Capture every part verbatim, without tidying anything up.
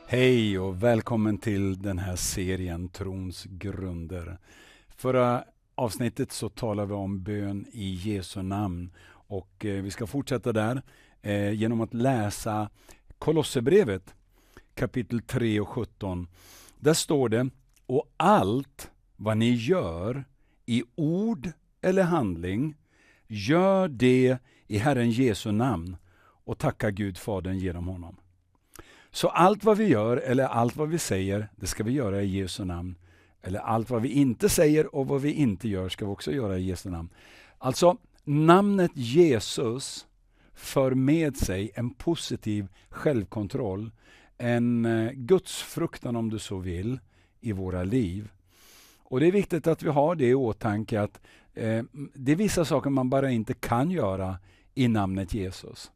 Hej och välkommen till den här serien Trons grunder. Förra avsnittet så talade vi om bön i Jesu namn och eh, vi ska fortsätta där eh, genom att läsa Kolosserbrevet kapitel tre och sjutton. Där står det: och allt vad ni gör i ord eller handling, gör det i Herren Jesu namn och tacka Gud Fadern genom honom. Så allt vad vi gör eller allt vad vi säger, det ska vi göra i Jesu namn. Eller allt vad vi inte säger och vad vi inte gör ska vi också göra i Jesu namn. Alltså namnet Jesus för med sig en positiv självkontroll, en gudsfruktan om du så vill i våra liv. Och det är viktigt att vi har det i åtanke att eh, det är vissa saker man bara inte kan göra i namnet Jesus.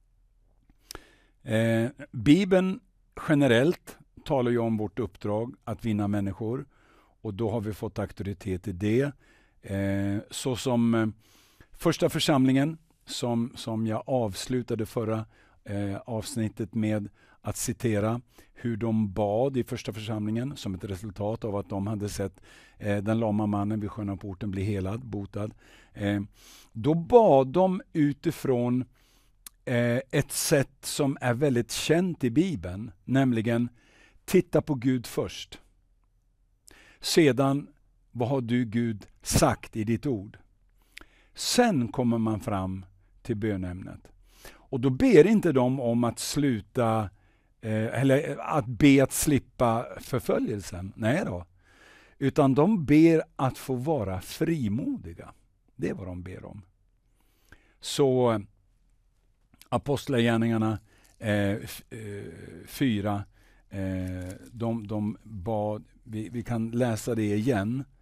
Eh, Bibeln generellt talar ju om vårt uppdrag att vinna människor, och då har vi fått auktoritet i det. Eh, så som eh, första församlingen som, som jag avslutade förra eh, avsnittet med att citera hur de bad i första församlingen som ett resultat av att de hade sett eh, den lama mannen vid sköna porten bli helad, botad. Eh, då bad de utifrån ett sätt som är väldigt känt i Bibeln, nämligen titta på Gud först. Sedan, vad har du Gud sagt i ditt ord? Sen kommer man fram till bönämnet. Och då ber inte de om att sluta eh, eller att be att slippa förföljelsen. Nej då. Utan de ber att få vara frimodiga. Det är vad de ber om. Så Apostlagärningarna eh, f- eh, fyra, eh, de, de bad, vi, vi kan läsa det igen